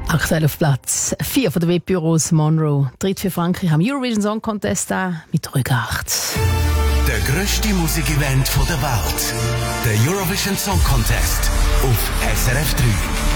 Aktuell auf Platz 4 von der Webbüros Monroe. Tritt für Frankreich am Eurovision Song Contest an mit Rang 8. Der grösste Musikevent der Welt. Der Eurovision Song Contest auf SRF 3.